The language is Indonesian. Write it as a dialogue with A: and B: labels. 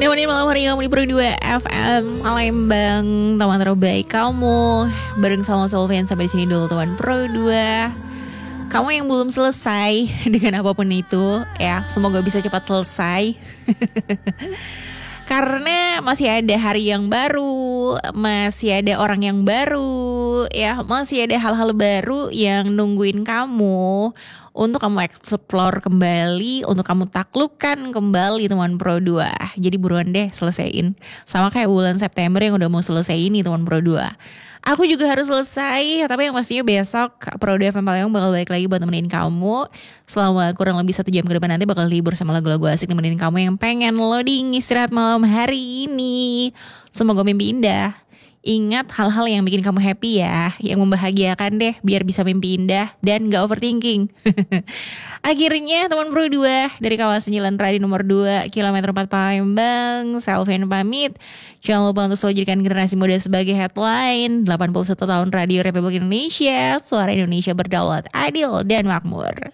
A: Nemenin malam hari kamu di Pro 2 FM Palembang, teman terbaik kamu. Bareng sama Sylvian, sampai di sini dulu teman Pro 2. Kamu yang belum selesai dengan apapun itu, ya semoga bisa cepat selesai. Karena masih ada hari yang baru, masih ada orang yang baru, ya masih ada hal-hal baru yang nungguin kamu untuk kamu explore kembali, untuk kamu taklukkan kembali teman Pro 2. Jadi buruan deh selesaiin. Sama kayak bulan September yang udah mau selesai ini teman Pro 2. Aku juga harus selesai, tapi yang pastinya besok Pro 2 FM Palembang bakal balik lagi buat nemenin kamu. Selama kurang lebih 1 jam ke depan nanti bakal libur sama lagu-lagu asik nemenin kamu yang pengen loading istirahat malam hari ini. Semoga mimpi indah. Ingat hal-hal yang bikin kamu happy ya, yang membahagiakan deh, biar bisa mimpi indah dan gak overthinking. Akhirnya teman Pro 2 dari kawasan Jalan Radi nomor 2 kilometer 4 Palembang, Sylvian pamit. Jangan lupa untuk selalu jadikan generasi muda sebagai headline. 81 tahun Radio Republik Indonesia, suara Indonesia berdaulat, adil dan makmur.